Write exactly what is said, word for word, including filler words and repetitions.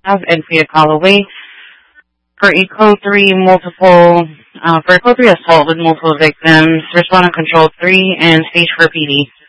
have and for your call away for a code three multiple, uh, for a code three assault with multiple victims. Respond on control three and stage four P D.